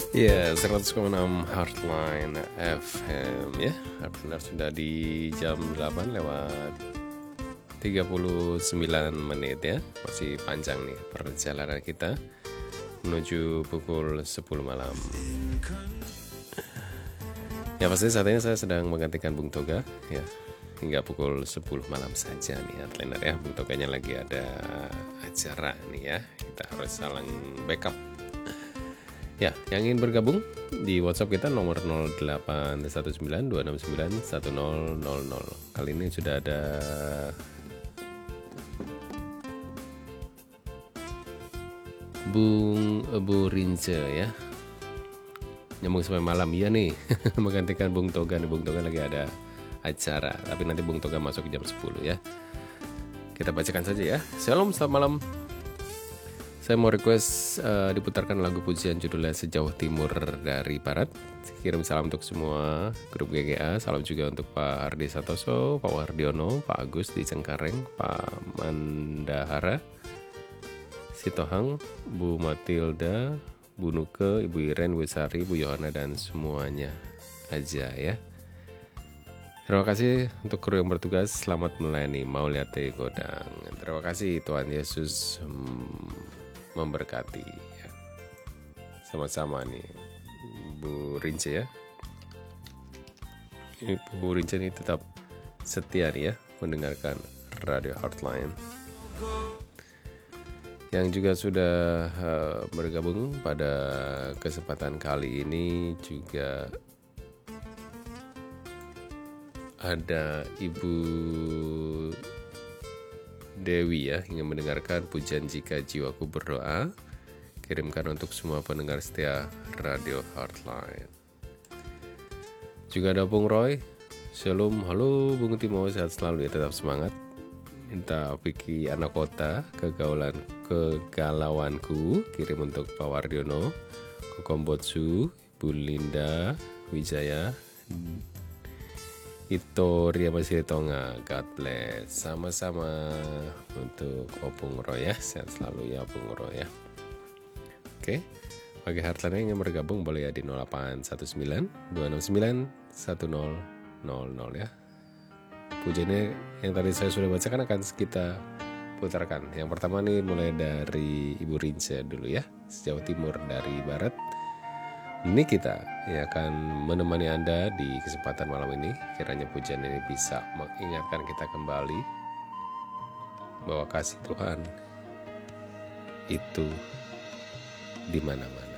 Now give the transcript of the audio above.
Ya, 100,6 Heartline FM ya. Benar sudah di jam 8 lewat 39 menit ya. Masih panjang nih perjalanan kita menuju pukul 10 malam. Ya, pasti saat ini saya sedang menggantikan Bung Toga ya. Hingga pukul 10 malam saja nih Heartliner ya. Bung Toganya lagi ada acara nih ya. Kita harus saling backup. Ya, yang ingin bergabung di WhatsApp kita nomor 0819269100. Kali ini sudah ada Bung Ebu Rince ya. Nyambung sampai malam ya nih. Menggantikan Bung Toga nih. Bung Toga lagi ada acara, tapi nanti Bung Toga masuk jam 10 ya. Kita bacakan saja ya. Shalom, selamat malam. Saya mau request diputarkan lagu pujian judulnya Sejauh Timur dari Barat. Kirim salam untuk semua grup GGA. Salam juga untuk Pak Ardi Satoso, Pak Wardiono, Pak Agus di Cengkareng, Pak Mandahara, Sitohang, Bu Matilda, Bu Nuke, Ibu Iren, Bu Sari, Bu Yohana, dan semuanya aja ya. Terima kasih untuk kru yang bertugas. Selamat melayani Mauliate Godang. Terima kasih, Tuhan Yesus memberkati ya. Sama-sama nih Bu Rince ya. Ini Bu Rince ini tetap setia nih ya mendengarkan Radio Heartline. Yang juga sudah bergabung pada kesempatan kali ini juga ada Ibu Dewi ya, ingin mendengarkan pujian Jika Jiwaku Berdoa. Kirimkan untuk semua pendengar setia Radio Heartline. Juga ada Bung Roy. Shalom, halo Bung Timo, sehat selalu ya, tetap semangat. Minta Vicky anak kota, kegalauanku. Kirim untuk Pak Wardiono, Kokombotsu, Ibu Linda Wijaya, Ito Ria Masih Tonga, God bless. Sama-sama untuk Opung Roy ya, sehat selalu ya Opung Roy ya. Oke, bagi Heartline yang bergabung boleh ya di 0819-269-1000 ya. Pujiannya yang tadi saya sudah bacakan akan kita putarkan. Yang pertama nih mulai dari Ibu Rince dulu ya, Sejauh Timur dari Barat. Ini kita yang akan menemani Anda di kesempatan malam ini. Kiranya pujian ini bisa mengingatkan kita kembali bahwa kasih Tuhan itu di mana-mana.